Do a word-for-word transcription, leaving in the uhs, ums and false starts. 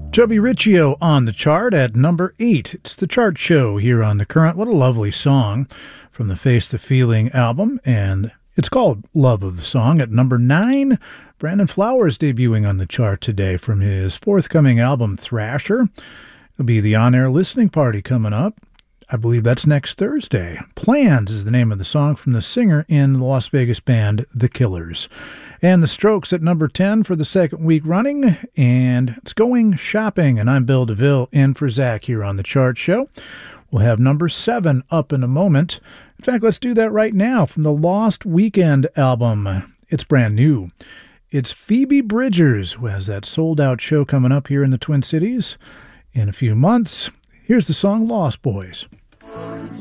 Chubby Riccio on the chart at number eight. It's the chart show here on The Current. What a lovely song from the Face the Feeling album, and it's called Love of the Song. At number nine, Brandon Flowers debuting on the chart today from his forthcoming album, Thrasher. It'll be the on-air listening party coming up. I believe that's next Thursday. Plans is the name of the song from the singer in the Las Vegas band The Killers. And The Strokes at number ten for the second week running. And it's Going Shopping. And I'm Bill DeVille in for Zach here on the Chart Show. We'll have number seven up in a moment. In fact, let's do that right now from the Lost Weekend album. It's brand new. It's Phoebe Bridgers, who has that sold-out show coming up here in the Twin Cities in a few months. Here's the song Lost Boys.